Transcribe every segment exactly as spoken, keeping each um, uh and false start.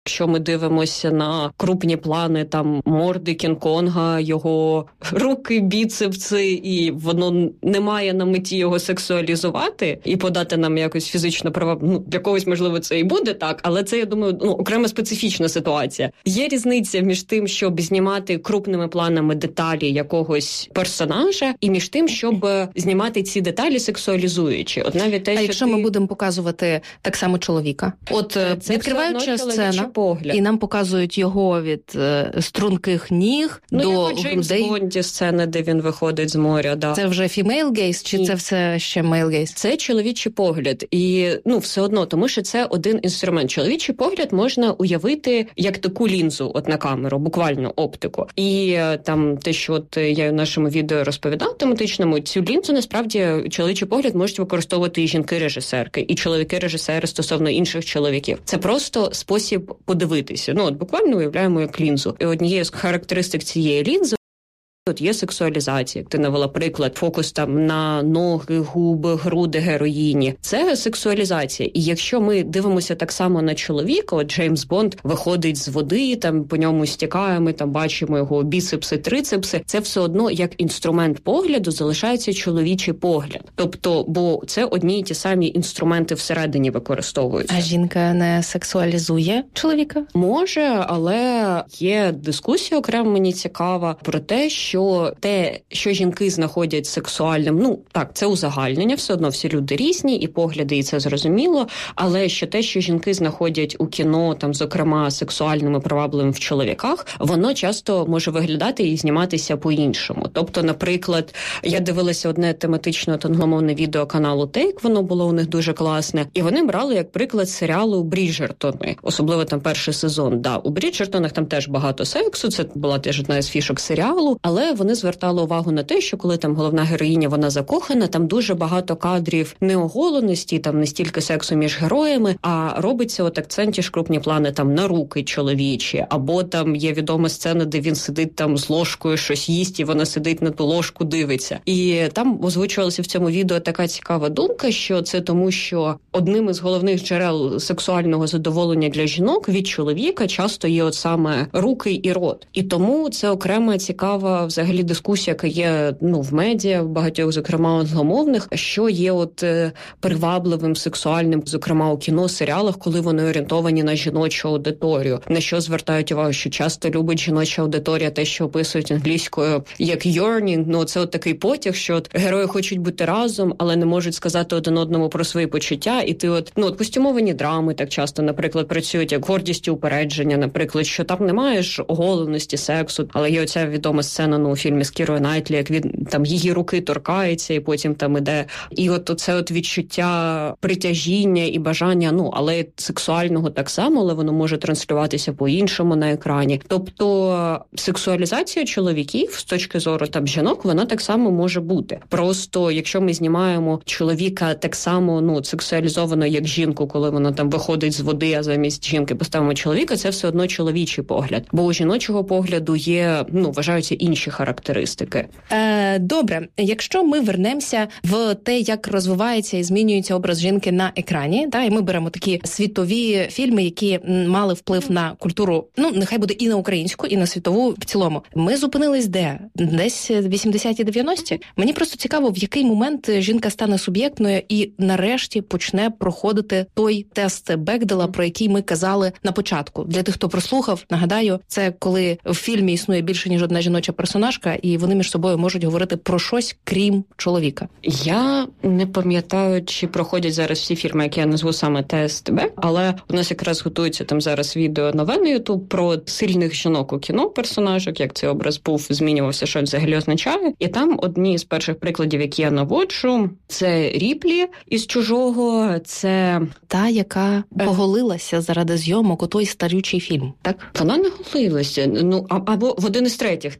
Якщо ми дивимося на крупні плани, там, морди Кінг-Конга, його руки, біцепси, і воно не має на меті його сексуалізувати і подати нам якось фізично права. Ну, для когось, можливо, це і буде так, але це, я думаю, ну, окрема специфічна ситуація. Є різниця між тим, щоб знімати крупними планами деталі якогось персонажа, і між тим, щоб знімати ці деталі сексуалізуючи. От навіть те, а що якщо ти... ми будемо показувати так само чоловіка? От це відкриваюча сцена, погляд. І нам показують його від е, струнких ніг ну, до грудей. Ну, Джеймс Бонді сцени, де він виходить з моря, да. Це вже female gaze, чи Ні. це все ще male gaze? Це чоловічий погляд. І, ну, все одно, тому що це один інструмент. Чоловічий погляд можна уявити як таку лінзу от на камеру, буквально оптику. І там те, що от я в нашому відео розповідав тематичному, цю лінзу, насправді, чоловічий погляд можуть використовувати і жінки-режисерки, і чоловіки-режисери стосовно інших чоловіків. Це просто спосіб подивитися. Ну, от буквально уявляємо як лінзу. І однією з характеристик цієї лінзи тут є сексуалізація, як ти навела приклад, фокус там на ноги, губи, груди героїні. Це сексуалізація. І якщо ми дивимося так само на чоловіка, от Джеймс Бонд виходить з води, там по ньому стікає, ми там бачимо його біцепси, трицепси, це все одно як інструмент погляду залишається чоловічий погляд. Тобто, бо це одні й ті самі інструменти всередині використовуються. А жінка не сексуалізує чоловіка? Може, але є дискусія окремо мені цікава про те, що що те, що жінки знаходять сексуальним, ну, так, це узагальнення, все одно всі люди різні, і погляди, і це зрозуміло, але що те, що жінки знаходять у кіно, там, зокрема, сексуальними привабливими в чоловіках, воно часто може виглядати і зніматися по-іншому. Тобто, наприклад, я дивилася одне тематичне англомовне відео каналу Take, воно було у них дуже класне, і вони брали, як приклад, серіалу «Бріджертони», особливо там перший сезон. Да, у «Бріджертонах» там теж багато сексу, це була теж одна з фішок серіалу, але Але вони звертали увагу на те, що коли там головна героїня, вона закохана, там дуже багато кадрів неоголеності, там не стільки сексу між героями, а робиться от акценті ж крупні плани там на руки чоловічі, або там є відома сцена, де він сидить там з ложкою, щось їсть, і вона сидить на ту ложку, дивиться. І там озвучувалася в цьому відео така цікава думка, що це тому, що одним із головних джерел сексуального задоволення для жінок від чоловіка часто є от саме руки і рот. І тому це окрема цікава взагалі дискусія, яка є, ну, в медіа, в багатьох, зокрема, англомовних, що є от е, привабливим, сексуальним, зокрема, у кіно, серіалах, коли вони орієнтовані на жіночу аудиторію. На що звертають увагу, що часто любить жіноча аудиторія те, що описують англійською як yearning, ну, це от такий потяг, що от герої хочуть бути разом, але не можуть сказати один одному про свої почуття, і ти от, ну, от костюмовані драми так часто, наприклад, працюють як гордість і упередження, наприклад, що там немає ж оголеності, сексу, але є оця відома сцена, ну, у фільмі з Кірою Найтлі, як він там її руки торкається, і потім там іде. І от це от відчуття притяжіння і бажання, ну, але сексуального так само, але воно може транслюватися по-іншому на екрані. Тобто сексуалізація чоловіків з точки зору там жінок, вона так само може бути. Просто якщо ми знімаємо чоловіка так само, ну, сексуалізовано, як жінку, коли вона там виходить з води, а замість жінки поставимо чоловіка, це все одно чоловічий погляд. Бо у жіночого погляду є, ну, вважаються інші характеристики. Е, добре, якщо ми вернемося в те, як розвивається і змінюється образ жінки на екрані, та, і ми беремо такі світові фільми, які мали вплив на культуру, ну, нехай буде і на українську, і на світову в цілому. Ми зупинились де? Десь вісімдесяті-дев'яності? Мені просто цікаво, в який момент жінка стане суб'єктною і нарешті почне проходити той тест Бекдела, про який ми казали на початку. Для тих, хто прослухав, нагадаю, це коли в фільмі існує більше, ніж одна жіноча персонажка, і вони між собою можуть говорити про щось, крім чоловіка. Я не пам'ятаю, чи проходять зараз всі фільми, які я назву саме тест Б, але у нас якраз готується там зараз відео нове на YouTube про сильних жінок у кіно персонажок, як цей образ був, змінювався, що взагалі означає. І там одні з перших прикладів, які я наводжу, це Ріплі із «Чужого», це та, яка поголилася заради зйомок у той старючий фільм, так? Вона не голилася, ну, або в один із третіх, да, так, так,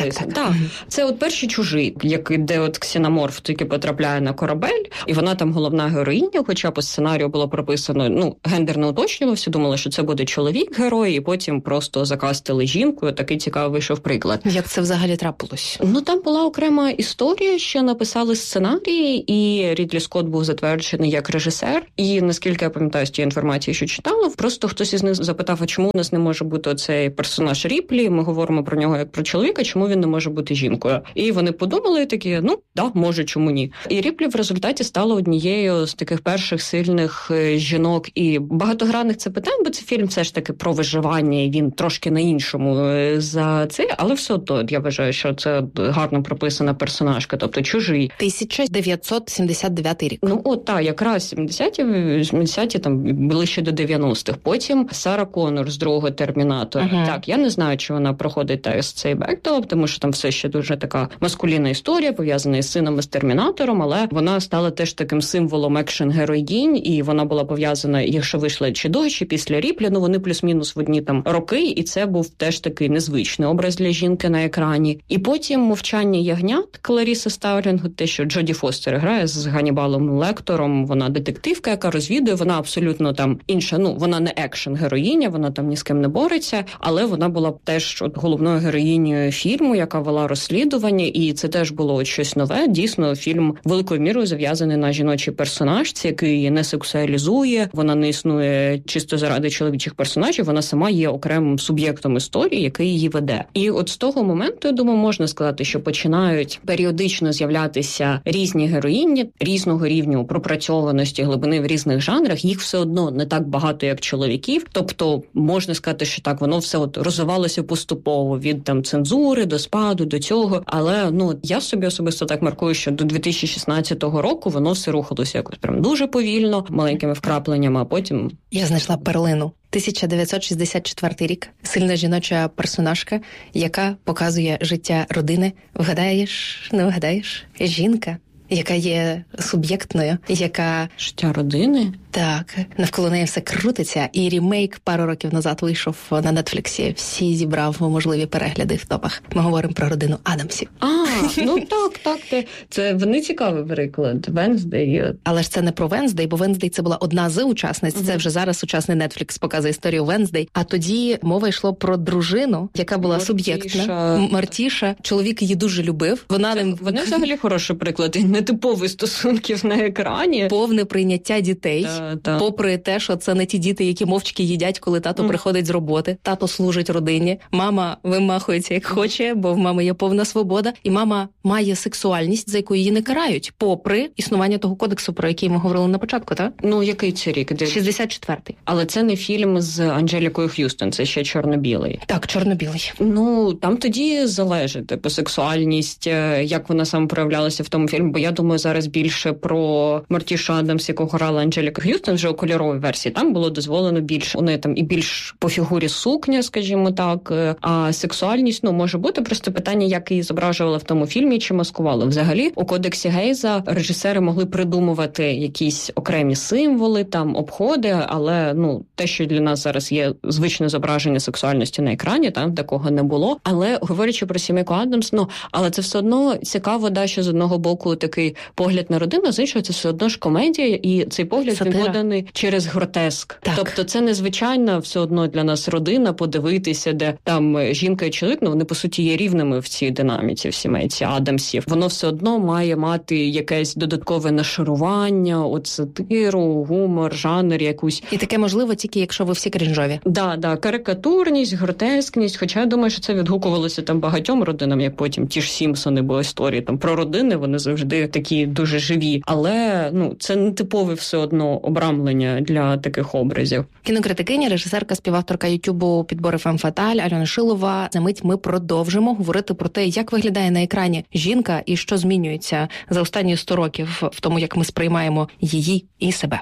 написано. Так, так. Так. Угу. Це от перший чужий, який, де от ксеноморф тільки потрапляє на корабель, і вона там головна героїня, хоча по сценарію було прописано, ну, гендер не уточнював, всі думали, що це буде чоловік-герой, і потім просто закастили жінку, такий цікавий вийшов приклад. Як це взагалі трапилось? Ну, там була окрема історія, що написали сценарій, і Рідлі Скотт був затверджений як режисер, і, наскільки я пам'ятаю з тієї інформації, що читала, просто хтось із них запитав, а чому у нас не може бути оцей персонаж Ріплі, ми говоримо про нього як про чоловіка, чому він не може бути жінкою? І вони подумали такі, ну, да, може, чому ні. І Ріплі в результаті стала однією з таких перших сильних жінок і багатогранних це питань, бо це фільм все ж таки про виживання, і він трошки на іншому за це, але все одно я вважаю, що це гарно прописана персонажка, тобто чужий. тисяча дев'ятсот сімдесят дев'ятий рік. Ну, от, так, якраз сімдесяті, вісімдесяті, там, ближче до дев'яностих. Потім Сара Коннор з другого Термінатора. Uh-huh. Так, я не знаю, чи вона проходить тест цей бектоп, тому що там все ще дуже така маскулінна історія, пов'язана із сином із Термінатором, але вона стала теж таким символом екшн-героїнь, і вона була пов'язана, якщо вийшла чи до, чи після Ріплі, ну вони плюс-мінус в одні там роки, і це був теж такий незвичний образ для жінки на екрані. І потім «Мовчання ягнят» Кларіси Старлінг, те, що Джоді Фостер грає з Ганнібалом Лектором, вона детективка, яка розвідує, вона абсолютно там інша, ну, вона не екшн-героїня, вона там ні з ким не бореться, але вона була теж от головною героїнею фільму, яка вела розслідування, і це теж було от щось нове. Дійсно, фільм великою мірою зав'язаний на жіночій персонажці, який не сексуалізує, вона не існує чисто заради чоловічих персонажів, вона сама є окремим суб'єктом історії, який її веде. І от з того моменту, я думаю, можна сказати, що починають періодично з'являтися різні героїні, різного рівню пропрацьованості, глибини в різних жанрах, їх все одно не так багато, як чоловіків. Тобто, можна сказати, що так, воно все от розвивалося поступово, від там цензури до спаду, до цього. Але, ну, я собі особисто так маркую, що до дві тисячі шістнадцятого року воно все рухалося якось прям дуже повільно, маленькими вкрапленнями, а потім... Я знайшла перлину. тисяча дев'ятсот шістдесят четвертий рік. Сильна жіноча персонажка, яка показує життя родини. Вгадаєш, не вгадаєш? Жінка, яка є суб'єктною, яка... Життя родини? Так, навколо неї все крутиться, і рімейк пару років назад вийшов на Нетфліксі. Всі зібрав можливі перегляди в топах. Ми говоримо про родину Адамсів. А, ну так, так. Це, це вони цікавий приклад. Венздей. Але ж це не про Венздей, бо Венздей це була одна з учасниць. Uh-huh. Це вже зараз сучасний Нетфлікс показує історію Венздей. А тоді мова йшло про дружину, яка була Мартіша. суб'єктна. Мартіша. Чоловік її дуже любив. Вона це, ним... Вони взагалі хороший приклад. Нетиповий стосунків на екрані. Повне прийняття дітей. Да. Та. Попри те, що це не ті діти, які мовчки їдять, коли тато mm. приходить з роботи. Тато служить родині. Мама вимахується як хоче, бо в мами є повна свобода. І мама має сексуальність, за яку її не карають. Попри існування того кодексу, про який ми говорили на початку, так? Ну, який це рік? шістдесят четвертий. Але це не фільм з Анджелікою Х'юстон, це ще чорно-білий. Так, чорно-білий. Ну, там тоді залежить, типу, сексуальність, як вона саме проявлялася в тому фільмі. Бо я думаю зараз більше про Мартішу Адамс, яку грала Анджеліка Х'юстон, вже у кольоровій версії. Там було дозволено більше. У неї там і більш по фігурі сукня, скажімо так. А сексуальність, ну, може бути. Просто питання, як її зображували в тому фільмі, чи маскували. Взагалі, у кодексі Гейза режисери могли придумувати якісь окремі символи, там, обходи, але, ну, те, що для нас зараз є звичне зображення сексуальності на екрані, там такого не було. Але, говорячи про сімейку Адамс, ну, але це все одно цікаво, да, що з одного боку такий погляд на родину, з іншого це все одно ж комедія, і цей погляд він поданий через гротеск. Так. Тобто це незвичайна все одно для нас родина, подивитися, де там жінка і чоловік, ну, вони, по суті, є рівними в цій динаміці, в сімейці Адамсів. Воно все одно має мати якесь додаткове нашарування, от сатиру, гумор, жанр якусь. І таке можливо тільки, якщо ви всі крінжові. Да, да, карикатурність, гротескність, хоча я думаю, що це відгукувалося там багатьом родинам, як потім ті ж Сімпсони, бо історії там про родини, вони завжди такі дуже живі. Але, ну, це не типове все одно обрамлення для таких образів. Кінокритикиня, режисерка, співавторка Ютубу «Підбори Фем Фаталь» Альона Шилова. За мить ми продовжимо говорити про те, як виглядає на екрані жінка і що змінюється за останні сто років в тому, як ми сприймаємо її і себе.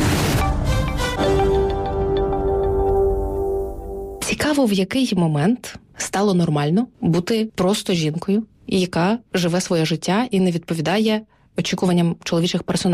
Цікаво, в який момент стало нормально бути просто жінкою, яка живе своє життя і не відповідає очікуванням чоловічих персонажів.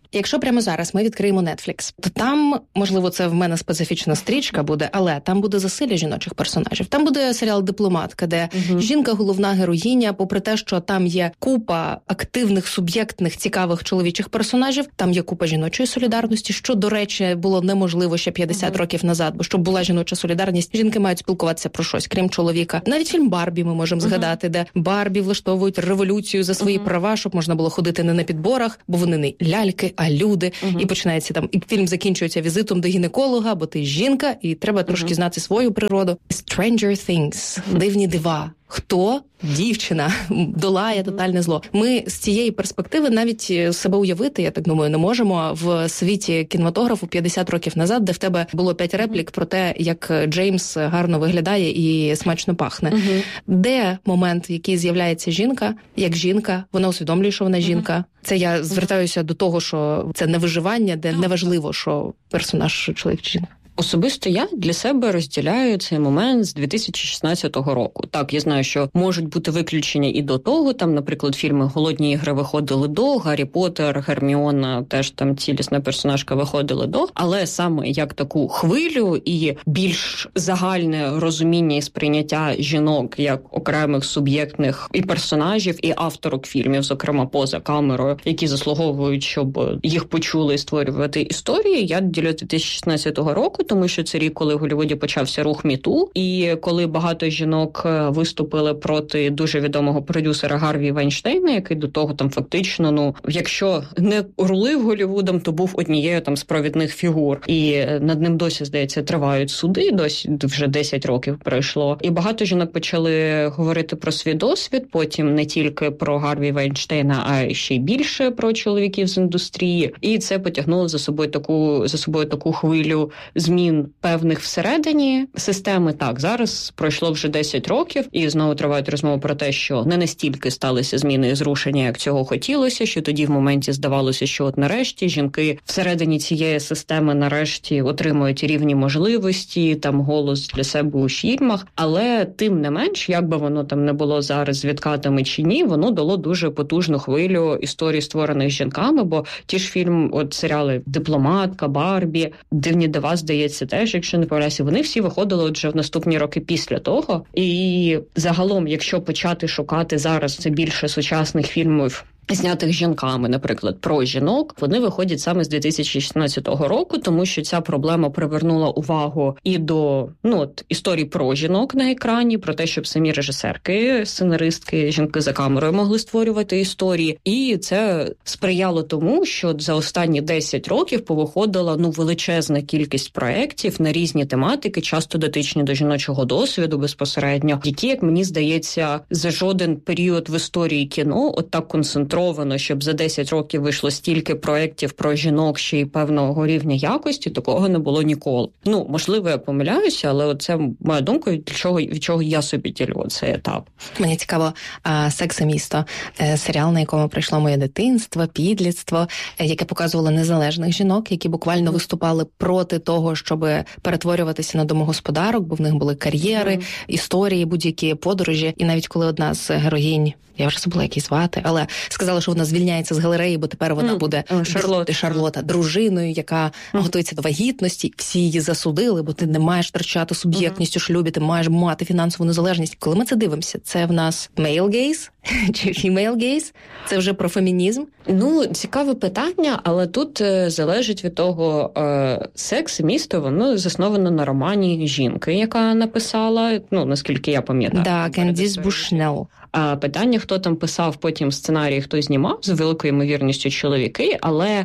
Якщо прямо зараз ми відкриємо Netflix, то там, можливо, це в мене специфічна стрічка буде, але там буде засилля жіночих персонажів. Там буде серіал «Дипломатка», де угу. жінка головна героїня, попри те, що там є купа активних, суб'єктних, цікавих чоловічих персонажів, там є купа жіночої солідарності, що, до речі, було неможливо ще п'ятдесят угу. років назад, бо щоб була жіноча солідарність, жінки мають спілкуватися про щось, крім чоловіка. Навіть фільм «Барбі» ми можемо угу. згадати, де Барбі влаштовують революцію за свої угу. права, щоб можна було ходити не на підборах, бо вони не ляльки, а люди. Угу. І починається там, і фільм закінчується візитом до гінеколога, бо ти жінка, і треба трошки угу. знати свою природу. Stranger Things. Дивні дива. Хто? Дівчина долає тотальне зло. Ми з цієї перспективи навіть себе уявити, я так думаю, не можемо в світі кінематографу п'ятдесят років назад, де в тебе було п'ять реплік про те, як Джеймс гарно виглядає і смачно пахне. Uh-huh. Де момент, в який з'являється жінка, як жінка, вона усвідомлює, що вона жінка. Uh-huh. Це я звертаюся uh-huh. до того, що це не виживання, де uh-huh. неважливо, що персонаж чоловік чи жінка. Особисто я для себе розділяю цей момент з дві тисячі шістнадцятого року. Так, я знаю, що можуть бути виключення і до того. Там, наприклад, фільми «Голодні ігри» виходили до, «Гаррі Поттер», «Герміона», теж там цілісна персонажка виходили до. Але саме як таку хвилю і більш загальне розуміння і сприйняття жінок як окремих суб'єктних і персонажів, і авторок фільмів, зокрема поза камерою, які заслуговують, щоб їх почули і створювати історії, я ділю дві тисячі шістнадцятого року, тому що це рік, коли в Голлівуді почався рух Міту, і коли багато жінок виступили проти дуже відомого продюсера Гарві Вайнштейна, який до того там фактично, ну, якщо не рулив Голлівудом, то був однією там з провідних фігур. І над ним досі, здається, тривають суди, досі вже десять років пройшло. І багато жінок почали говорити про свій досвід, потім не тільки про Гарві Вайнштейна, а ще й більше про чоловіків з індустрії. І це потягнуло за собою таку, за собою таку хвилю змін певних всередині системи. Так, зараз пройшло вже десять років, і знову тривають розмови про те, що не настільки сталися зміни і зрушення, як цього хотілося, що тоді в моменті здавалося, що от нарешті жінки всередині цієї системи нарешті отримують рівні можливості, там голос для себе у фільмах, але тим не менш, як би воно там не було зараз з відкатами чи ні, воно дало дуже потужну хвилю історій, створених жінками, бо ті ж фільм, от серіали «Дипломатка», «Барбі», «Дивні дива», здається, теж, якщо не помиляюся, вони всі виходили вже в наступні роки після того. І загалом, якщо почати шукати зараз це більше сучасних фільмів, знятих жінками, наприклад, про жінок, вони виходять саме з дві тисячі шістнадцятого року, тому що ця проблема привернула увагу і до, ну, от, історій про жінок на екрані, про те, щоб самі режисерки, сценаристки, жінки за камерою могли створювати історії. І це сприяло тому, що за останні десять років повиходила, ну, величезна кількість проєктів на різні тематики, часто дотичні до жіночого досвіду безпосередньо, які, як мені здається, за жоден період в історії кіно от так концентровано, щоб за десять років вийшло стільки проєктів про жінок ще й певного рівня якості, такого не було ніколи. Ну, можливо, я помиляюся, але це моя думка, від чого, від чого я собі ділю цей етап. Мені цікаво, «Секс і місто», серіал, на якому пройшло моє дитинство, підлітство, яке показувало незалежних жінок, які буквально mm. виступали проти того, щоб перетворюватися на домогосподарок, бо в них були кар'єри, mm. історії, будь-які подорожі. І навіть коли одна з героїнь, я вже забула, як її звати, але сказала, що вона звільняється з галереї, бо тепер вона mm. буде Шарлот. Шарлота, дружиною, яка mm. готується до вагітності. Всі її засудили, бо ти не маєш втрачати суб'єктність у шлюбі, ти маєш мати фінансову незалежність. Коли ми це дивимося, це в нас male gaze чи female gaze? Це вже про фемінізм? Ну, цікаве питання, але тут е, залежить від того, е, «Секс і місто», воно засновано на романі жінки, яка написала, ну, наскільки я пам'ятаю. Да, Кендіс Бушнелл. А питання, хто там писав потім сценарій, хто знімав, з великою ймовірністю чоловіки, але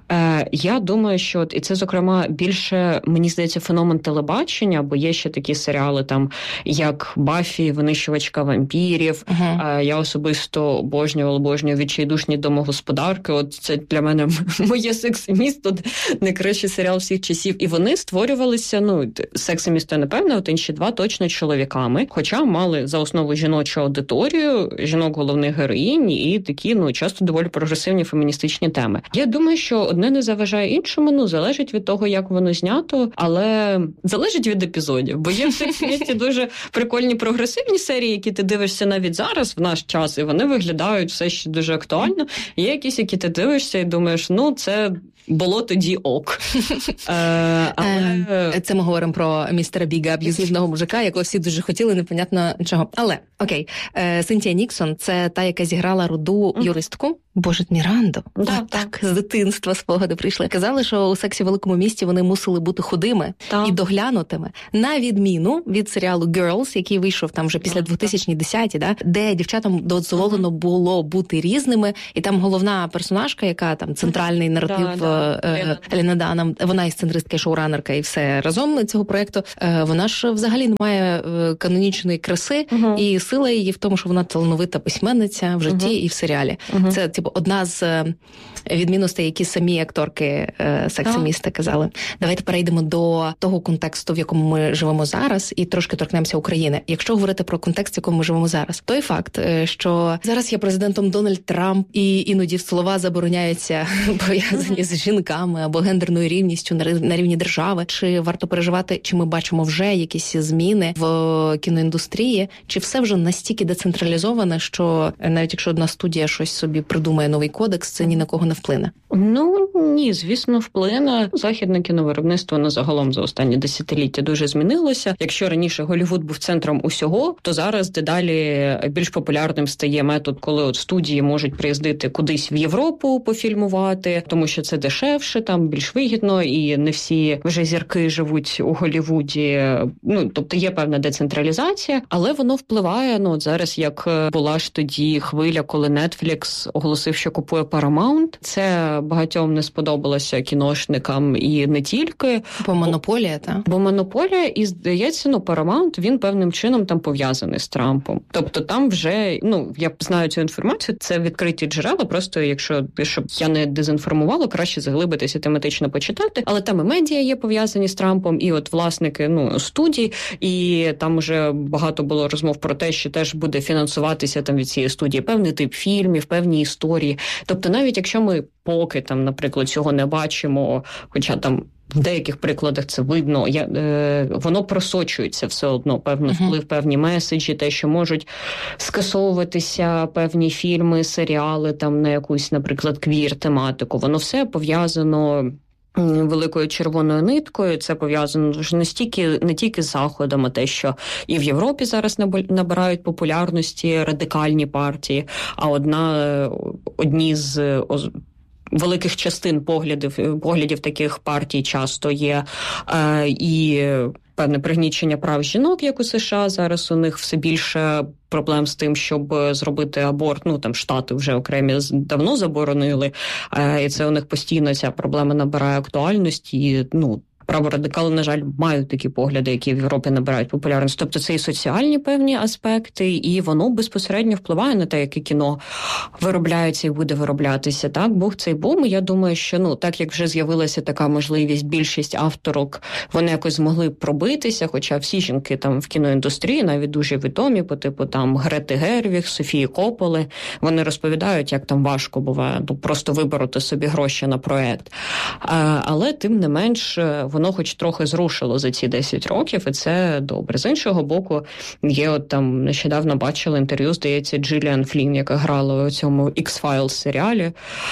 е, я думаю, що, і це, зокрема, більше, мені здається, феномен телебачення, бо є ще такі серіали, там, як «Баффі», «Винищувачка вампірів», uh-huh. е, я особисто обожнювала, обожнюю «Відчайдушні домогосподарки», от це для мене моє «Секс і місто», найкращий серіал всіх часів, і вони створювалися, ну, «Секс і місто», напевно, от інші два точно чоловіками, хоча мали за основу жіночу аудиторію, жінок головних героїнь і такі, ну, часто доволі прогресивні феміністичні теми. Я думаю, що одне не заважає іншому, ну, залежить від того, як воно знято, але залежить від епізодів, бо є в «Секс і місті» дуже прикольні прогресивні серії, які ти дивишся навіть зараз, в наш час, час, і вони виглядають все ще дуже актуально. Є якісь, які ти дивишся і думаєш, ну, це було тоді ок. Е, але... Це ми говоримо про містера Біга, аб'юзивного мужика, якого всі дуже хотіли, непонятно чого. Але, окей, Синтія Ніксон – це та, яка зіграла руду юристку. Боже, Міранду. Да, так, з дитинства спогади прийшли. Казали, що у «Сексі в великому місті» вони мусили бути худими так. і доглянутими. На відміну від серіалу «Girls», який вийшов там вже після двохтисячні десяті, да, де дівчатам дозволено було бути різними. І там головна персонажка, яка там центральний наратив да, да. Е, Еліна Данам, вона і сценаристка, і шоуранерка, і все разом цього проєкту. Е, вона ж взагалі не має канонічної краси, uh-huh. і сила її в тому, що вона талановита письменниця в житті uh-huh. і в серіалі. Uh-huh. Це, типу, одна з відмінностей, які самі акторки «Сексі міста» казали. Давайте перейдемо до того контексту, в якому ми живемо зараз, і трошки торкнемося України. Якщо говорити про контекст, в якому ми живемо зараз, той факт, що зараз є президентом Дональд Трамп, і іноді слова забороняються пов'язані з жінками або гендерною рівністю на рівні держави, чи варто переживати, чи ми бачимо вже якісь зміни в кіноіндустрії, чи все вже настільки децентралізоване, що навіть якщо одна студія щось собі придумає новий кодекс, це ні на кого не вплине? Ну, ні, звісно, вплине. Західне кіновиробництво на загалом за останні десятиліття дуже змінилося. Якщо раніше Голлівуд був центром усього, то зараз дедалі більш популярним стає метод, коли от студії можуть приїздити кудись в Європу пофільмувати, тому що це дешевше, там більш вигідно, і не всі вже зірки живуть у Голлівуді. Ну, тобто є певна децентралізація, але воно впливає, ну, от зараз, як була ж тоді хвиля, коли Netflix оголосив, що купує Paramount. Це багатьом не сподобалося кіношникам і не тільки. Бо монополія, так? Бо монополія, і, здається, ну, Paramount, він певним чином там пов'язаний з Трампом. Тобто там вже, ну, я знаю цю інформацію, це відкриті джерела, просто якщо, щоб я не дезінформувала, краще заглибитися тематично почитати, але там і медіа є пов'язані з Трампом, і от власники, ну, студій, і там вже багато було розмов про те, що теж буде фінансуватися там від цієї студії певний тип фільмів, певні історії. Тобто навіть якщо ми поки там, наприклад, цього не бачимо, хоча там в деяких прикладах це видно, я, е, воно просочується все одно, певний uh-huh. вплив, певні меседжі, те, що можуть скасовуватися певні фільми, серіали там на якусь, наприклад, квір-тематику. Воно все пов'язано великою червоною ниткою. Це пов'язано вже не стільки, не тільки з Заходом, а те, що і в Європі зараз набирають популярності радикальні партії, а одна, одні з великих частин поглядів, поглядів таких партій часто є е, і певне пригнічення прав жінок, як у США. Зараз у них все більше проблем з тим, щоб зробити аборт. Ну, там Штати вже окремі давно заборонили, е, і це у них постійно ця проблема набирає актуальності. І, ну, праворадикали, на жаль, мають такі погляди, які в Європі набирають популярність. Тобто це і соціальні певні аспекти, і воно безпосередньо впливає на те, яке кіно виробляється і буде вироблятися. Так, був цей бум, і я думаю, що, ну, так як вже з'явилася така можливість, більшість авторок, вони якось змогли пробитися, хоча всі жінки там в кіноіндустрії, навіть дуже відомі, по типу там Грети Гервіг, Софії Копполи, вони розповідають, як там важко буває, ну, просто вибороти собі гроші на проект. А, але, тим не менш, воно хоч трохи зрушило за ці десять років, і це добре. З іншого боку, є от там, нещодавно бачила інтерв'ю, здається, Джиліан Флін, яка грала у цьому X-Files серіалі.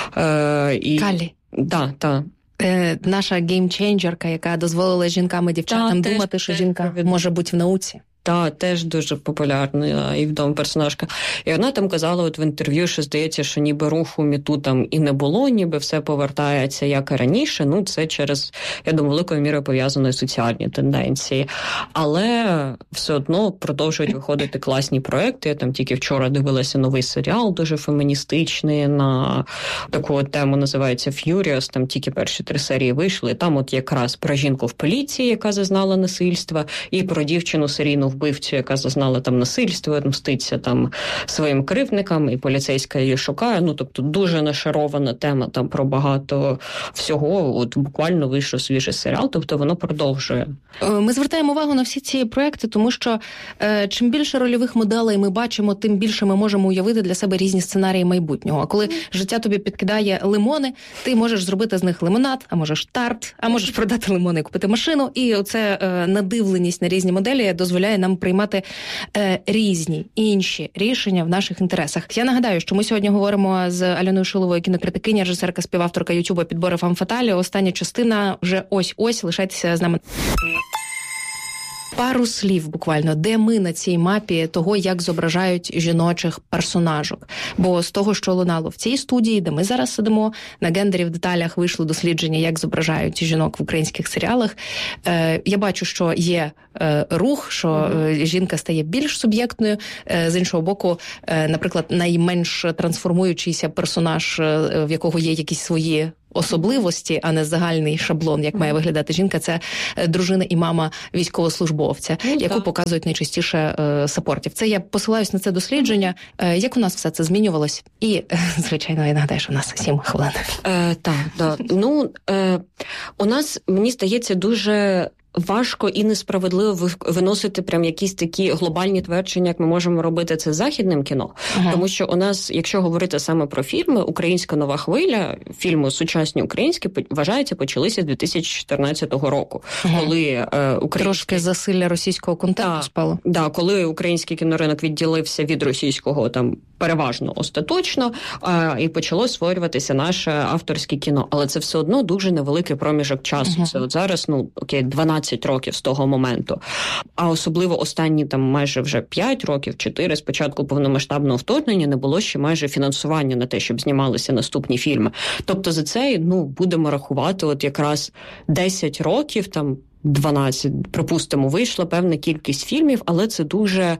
Е, і... Калі. Да, та. Е, наша геймченджерка, яка дозволила жінкам і дівчатам та, думати, теж, що жінка від... може бути в науці. Та, теж дуже популярна і відома персонажка. І вона там казала от в інтерв'ю, що здається, що ніби руху міту там і не було, ніби все повертається, як і раніше. Ну, це через, я думаю, великою мірою пов'язані соціальні тенденції. Але все одно продовжують виходити класні проекти. Я там тільки вчора дивилася новий серіал, дуже феміністичний, на таку от тему, називається Furious, там тільки перші три серії вийшли. Там от якраз про жінку в поліції, яка зазнала насильства, і про дівчину серійну вбивцю, яка зазнала там насильство, мститься там своїм кривдникам, і поліцейська її шукає. Ну, тобто дуже нашарована тема там про багато всього. От буквально вийшов свіжий серіал, тобто воно продовжує. Ми звертаємо увагу на всі ці проекти, тому що е, чим більше рольових моделей ми бачимо, тим більше ми можемо уявити для себе різні сценарії майбутнього. А коли життя тобі підкидає лимони, ти можеш зробити з них лимонад, а можеш тарт, а можеш продати лимони і купити машину. І оце е, надивленість на різні моделі дозволяє нам нам приймати е, різні, інші рішення в наших інтересах. Я нагадаю, що ми сьогодні говоримо з Альоною Шиловою, кінокритикиня, режисерка, співавторка Ютуба «Підбори Фам-Фаталі». Остання частина вже ось-ось. Лишайтеся з нами. Пару слів буквально, де ми на цій мапі того, як зображають жіночих персонажок. Бо з того, що лунало в цій студії, де ми зараз сидимо, на гендері в деталях вийшло дослідження, як зображають жінок в українських серіалах. Е, я бачу, що є е, рух, що е, жінка стає більш суб'єктною. Е, з іншого боку, е, наприклад, найменш трансформуючийся персонаж, е, в якого є якісь свої особливості, а не загальний шаблон, як має виглядати жінка, це дружина і мама військовослужбовця, mm, яку так. показують найчастіше е, сапортів. Це я посилаюсь на це дослідження. Е, як у нас все це змінювалось? І, е, звичайно, я нагадаю, що у нас сім хвилин. Е, так, да. Ну, е, у нас, мені здається, дуже важко і несправедливо виносити прям якісь такі глобальні твердження, як ми можемо робити це з західним кіно. Ага. Тому що у нас, якщо говорити саме про фільми, українська нова хвиля, фільми сучасні українські, вважається, почалися з дві тисячі чотирнадцятого року. Ага. Коли е, українські... Трошки засилля російського контенту да, спало. Да, коли український кіноринок відділився від російського там переважно остаточно, е, і почало створюватися наше авторське кіно. Але це все одно дуже невеликий проміжок часу. Ага. Це от зараз, ну, окей, дванадцять років з того моменту. А особливо останні там майже вже п'ять років, чотири, з початку повномасштабного вторгнення не було ще майже фінансування на те, щоб знімалися наступні фільми. Тобто за це, ну, будемо рахувати от якраз десять років, там, дванадцять, припустимо, вийшла певна кількість фільмів, але це дуже е,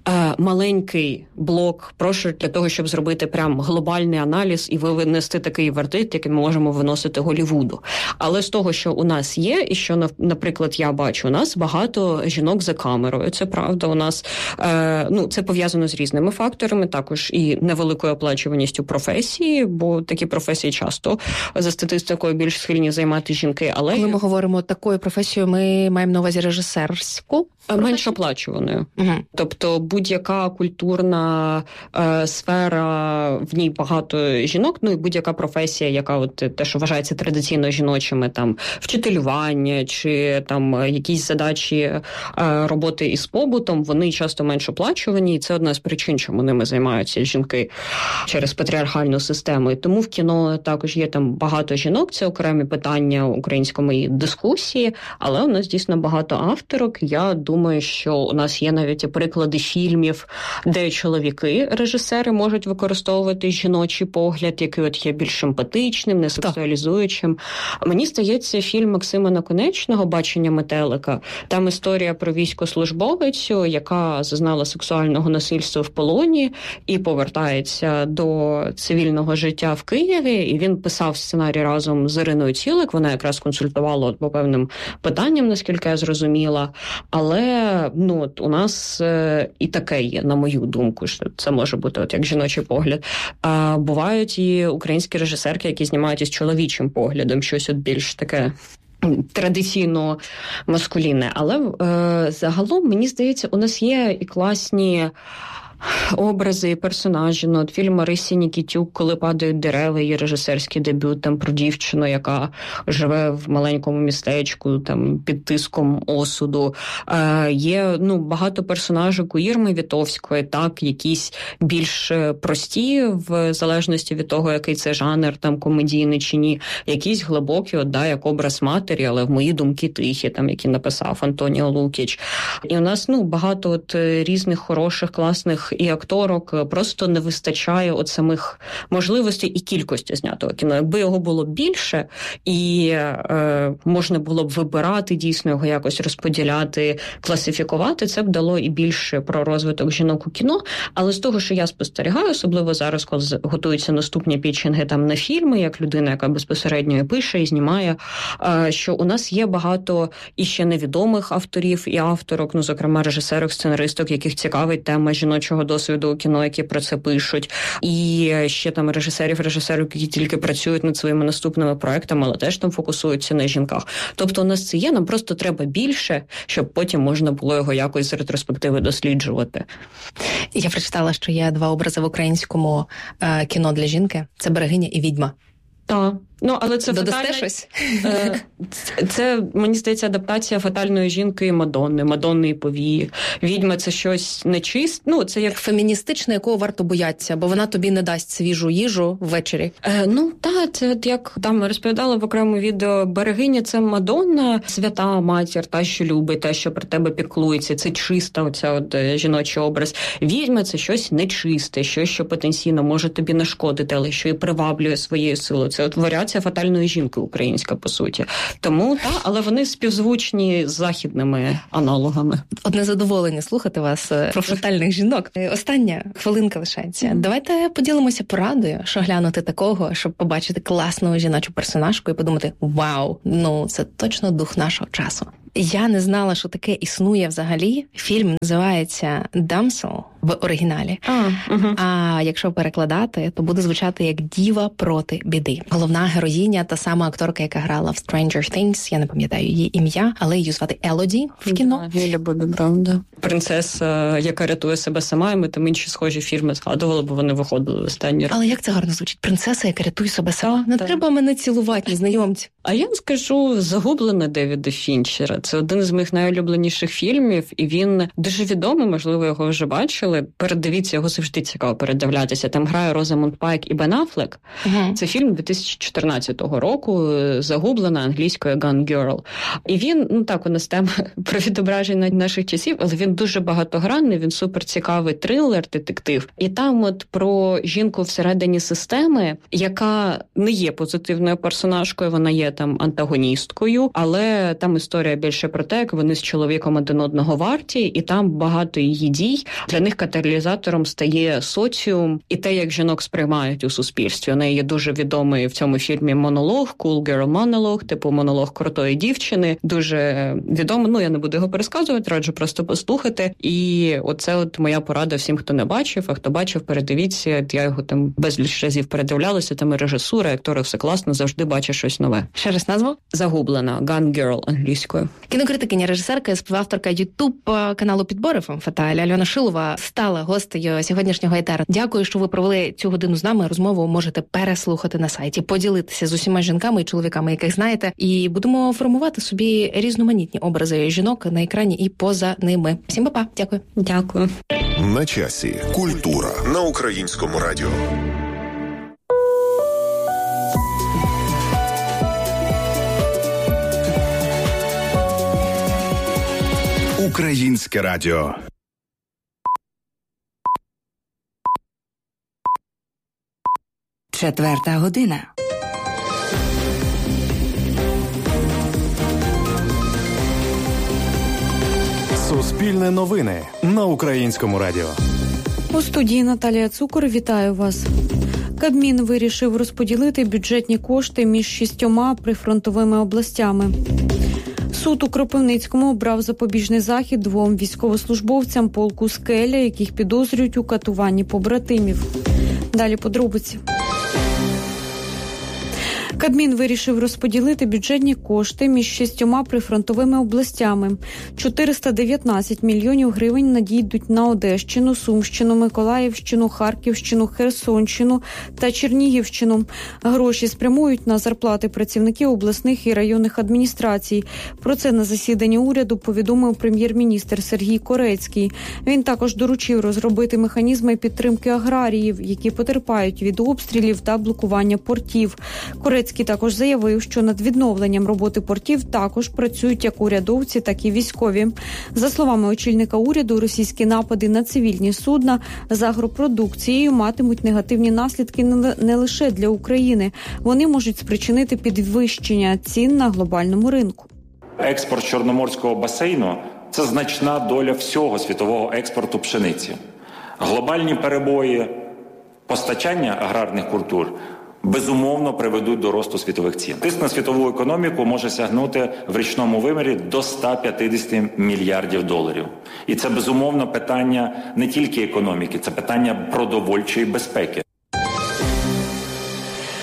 маленький блок, прошу, для того, щоб зробити прям глобальний аналіз і винести такий вердикт, який ми можемо виносити Голлівуду. Але з того, що у нас є, і що, наприклад, я бачу, у нас багато жінок за камерою, це правда, у нас, е, ну, це пов'язано з різними факторами, також і невеликою оплачуваністю професії, бо такі професії часто за статистикою більш схильні займати жінки, але... Коли ми говоримо такою професією, ми маємо на увазі режисерську? Менш оплачуваною. Угу. Тобто будь-яка культурна е, сфера, в ній багато жінок, ну і будь-яка професія, яка от те, що вважається традиційно жіночими, там вчителювання чи там якісь задачі е, роботи із побутом, вони часто менш оплачувані, і це одна з причин, чому ними займаються жінки через патріархальну систему. І тому в кіно також є там багато жінок, це окремі питання української дискусії, але у нас дійсно багато авторок. Я думаю, Думаю, що у нас є навіть і приклади фільмів, де чоловіки, режисери, можуть використовувати жіночий погляд, який от є більш емпатичним, не сексуалізуючим. Мені здається, фільм Максима Наконечного «Бачення метелика», там історія про військовослужбовицю, яка зазнала сексуального насильства в полоні і повертається до цивільного життя в Києві, і він писав сценарій разом з Іриною Цілик, вона якраз консультувала от по певним питанням, наскільки я зрозуміла, але ну, от у нас е, і таке є, на мою думку, що це може бути от як жіночий погляд. А бувають і українські режисерки, які знімають із чоловічим поглядом, щось от більш таке традиційно маскулінне. Але е, загалом, мені здається, у нас є і класні образи і персонажі. Ну, от фільм Марисі Нікітюк «Коли падають дерева», її режисерський дебют, там про дівчину, яка живе в маленькому містечку, там під тиском осуду. Е, є, ну, багато персонажів у Ірми Вітовської, так, якісь більш прості, в залежності від того, який це жанр, там, комедійний чи ні, якісь глибокі, от, да, як образ матері, але в мої думки тихі, там, які написав Антоніо Лукіч. І у нас, ну, багато от різних хороших, класних і акторок, просто не вистачає от самих можливостей і кількості знятого кіно. Якби його було більше і е, можна було б вибирати, дійсно його якось розподіляти, класифікувати, це б дало і більше про розвиток жінок у кіно. Але з того, що я спостерігаю, особливо зараз, коли готуються наступні пітчинги там на фільми, як людина, яка безпосередньо і пише, і знімає, е, що у нас є багато і ще невідомих авторів і авторок, ну, зокрема, режисерок, сценаристок, яких цікавить тема жіночого досвіду у кіно, які про це пишуть. І ще там режисерів, режисерів, які тільки працюють над своїми наступними проектами, але теж там фокусуються на жінках. Тобто у нас це є, нам просто треба більше, щоб потім можна було його якось з ретроспективи досліджувати. Я прочитала, що є два образи в українському е, кіно для жінки. Це «Берегиня» і «Відьма». Так, Ну, але це додасте фатальна... щось? Це, це, мені здається, адаптація фатальної жінки і Мадонни, Мадонни і повії. Відьма – це щось нечисте. Ну, це як феміністичне, якого варто боятися, бо вона тобі не дасть свіжу їжу ввечері. Е, ну, так, це от як там розповідала в окремому відео, берегиня – це Мадонна, свята матір, та, що любить, та, що про тебе піклується. Це чиста оця от жіночий образ. Відьма – це щось нечисте, щось, що потенційно може тобі нашкодити, але що і приваблює своєю силою. Це от варіація фатальної жінки українська, по суті. Тому, так, але вони співзвучні з західними аналогами. Одне задоволення слухати вас про фатальних жінок. Остання хвилинка лишається. Mm-hmm. Давайте поділимося порадою, що глянути такого, щоб побачити класну жіночу персонажку і подумати: вау, ну це точно дух нашого часу. Я не знала, що таке існує взагалі. Фільм називається «Damsel» в оригіналі. А, угу. А якщо перекладати, то буде звучати як «Діва проти біди». Головна героїня, та сама акторка, яка грала в «Stranger Things», я не пам'ятаю її ім'я, але її звати Елоді в кіно. Да, Мілі Бобі Браун, да. Принцеса, яка рятує себе сама, і ми там інші схожі фільми згадували, бо вони виходили в останній раз. Але як це гарно звучить? Принцеса, яка рятує себе сама. Не так. Треба мене цілувати, незнайомці. А я скажу «Загублена» Девіда Фінчера. Це один з моїх найулюбленіших фільмів, і він дуже відомий, можливо, його вже бачили. Передивіться, його завжди цікаво передивлятися. Там грає Розамунд Пайк і Бен Аффлек. Uh-huh. Це фільм дві тисячі чотирнадцятого року, «Загублена», англійською «Gone Girl». І він, ну так, у нас тема про відображення наших часів, але він дуже багатогранний, він суперцікавий трилер, детектив. І там от про жінку всередині системи, яка не є позитивною персонажкою, вона є там антагоністкою, але там історія більше про те, як вони з чоловіком один одного варті, і там багато її дій. Для них каталізатором стає соціум і те, як жінок сприймають у суспільстві. У неї є дуже відомий в цьому фільмі монолог, Cool Girl Monologue, типу монолог крутої дівчини. Дуже відомий, ну я не буду його пересказувати, раджу просто послухати. І оце от моя порада всім, хто не бачив, а хто бачив, передивіться. Я його там безліч разів передивлялася, там і режисура, і актори, все класно, завжди бачиш щось нове. Ще раз назву? «Загублена», «Gone Girl» англійською. Кінокритикиня, режисерка, співавторка ютуб каналу «Підбори Фем Фаталь» Альона Шилова стала гостею сьогоднішнього етеру. Дякую, що ви провели цю годину з нами. Розмову можете переслухати на сайті, поділитися з усіма жінками і чоловіками, яких знаєте, і будемо формувати собі різноманітні образи жінок на екрані і поза ними. Всім па-па. Дякую. Дякую. На часі. Культура на Українському радіо. Українське радіо. Четверта година. Суспільне новини на Українському радіо. У студії Наталія Цукор. Вітаю вас. Кабмін вирішив розподілити бюджетні кошти між шістьома прифронтовими областями. Суд у Кропивницькому обрав запобіжний захід двом військовослужбовцям полку «Скеля», яких підозрюють у катуванні побратимів. Далі подробиці. Кабмін вирішив розподілити бюджетні кошти між шістьома прифронтовими областями. чотириста дев'ятнадцять мільйонів гривень надійдуть на Одещину, Сумщину, Миколаївщину, Харківщину, Херсонщину та Чернігівщину. Гроші спрямують на зарплати працівників обласних і районних адміністрацій. Про це на засіданні уряду повідомив прем'єр-міністр Сергій Корецький. Він також доручив розробити механізми підтримки аграріїв, які потерпають від обстрілів та блокування портів. Корецький також заявив, що над відновленням роботи портів також працюють як урядовці, так і військові. За словами очільника уряду, російські напади на цивільні судна з агропродукцією матимуть негативні наслідки не лише для України. Вони можуть спричинити підвищення цін на глобальному ринку. Експорт Чорноморського басейну – це значна доля всього світового експорту пшениці. Глобальні перебої постачання аграрних культур безумовно приведуть до росту світових цін. Тиск на світову економіку може сягнути в річному вимірі до ста п'ятдесят мільярдів доларів. І це безумовно питання не тільки економіки, це питання продовольчої безпеки.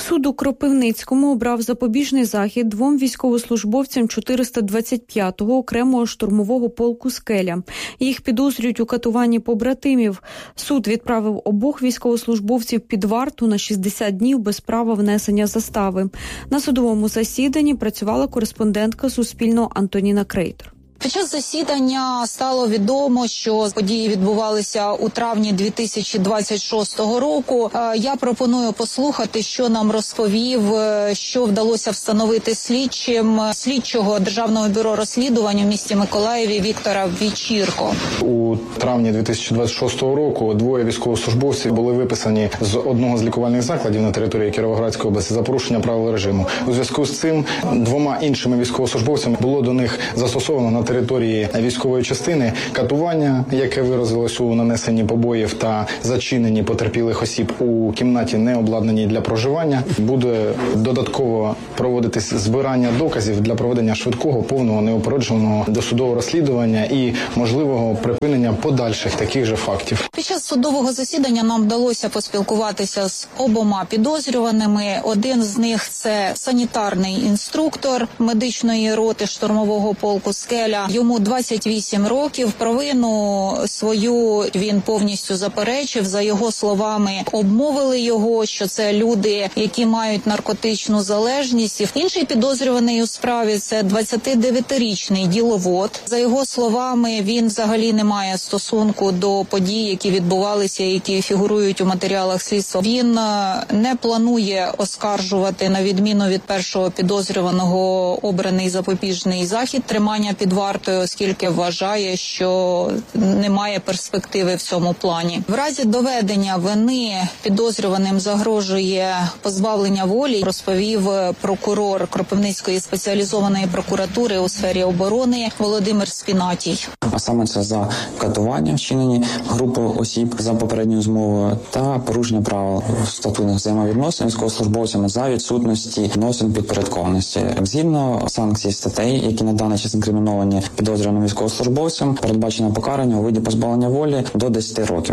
Суд у Кропивницькому обрав запобіжний захід двом військовослужбовцям чотириста двадцять п'ятого окремого штурмового полку «Скеля». Їх підозрюють у катуванні побратимів. Суд відправив обох військовослужбовців під варту на шістдесят днів без права внесення застави. На судовому засіданні працювала кореспондентка Суспільного Антоніна Крейтор. Під час засідання стало відомо, що події відбувалися у травні дві тисячі двадцять шостого року. Я пропоную послухати, що нам розповів, що вдалося встановити слідчим слідчого Державного бюро розслідувань у місті Миколаєві Віктора Вечірко. У травні дві тисячі двадцять шостого року двоє військовослужбовців були виписані з одного з лікувальних закладів на території Кіровоградської області за порушення правил режиму. У зв'язку з цим двома іншими військовослужбовцями було до них застосовано на території військової частини катування, яке виразилось у нанесенні побоїв та зачиненні потерпілих осіб у кімнаті, не обладнаній для проживання. Буде додатково проводитись збирання доказів для проведення швидкого, повного, неупередженого досудового розслідування і можливого припинення подальших таких же фактів. Під час судового засідання нам вдалося поспілкуватися з обома підозрюваними. Один з них – це санітарний інструктор медичної роти штурмового полку «Скеля». Йому двадцять вісім років. Провину свою він повністю заперечив. За його словами, обмовили його, що це люди, які мають наркотичну залежність. Інший підозрюваний у справі – це двадцятидевятирічний діловод. За його словами, він взагалі не має стосунку до подій, які відбувалися, які фігурують у матеріалах слідства. Він не планує оскаржувати, на відміну від першого підозрюваного, обраний запобіжний захід тримання під вартою, оскільки вважає, що немає перспективи в цьому плані. В разі доведення вини підозрюваним загрожує позбавлення волі, розповів прокурор Кропивницької спеціалізованої прокуратури у сфері оборони Володимир Спінатій. А саме це за катування, вчинені групою осіб за попередньою змовою та порушення правил статутних взаємовідносин військовослужбовцями за відсутності відносин підпорядкованості. Згідно санкцій статей, які на даний час інкриміновані підозрюваним військовослужбовцям, передбачено покарання у виді позбавлення волі до десяти років.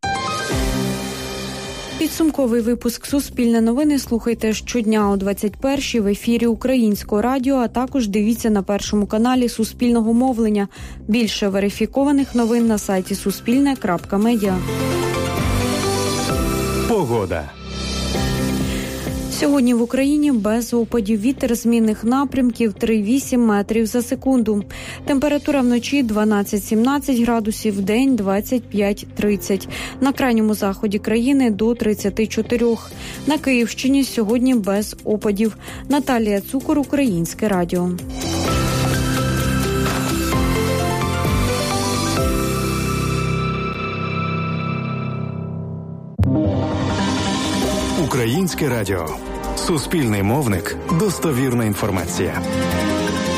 Підсумковий випуск «Суспільне новини» слухайте щодня о двадцять першій в ефірі Українського радіо, а також дивіться на Першому каналі Суспільного мовлення. Більше верифікованих новин на сайті суспільне крапка медіа. Погода. Сьогодні в Україні без опадів. Вітер змінних напрямків три-вісім метрів за секунду. Температура вночі дванадцять-сімнадцять градусів, вдень двадцять п'ять-тридцять. На крайньому заході країни до тридцять чотири. На Київщині сьогодні без опадів. Наталія Цукор, Українське радіо. Українське радіо. Суспільний мовник. Достовірна інформація.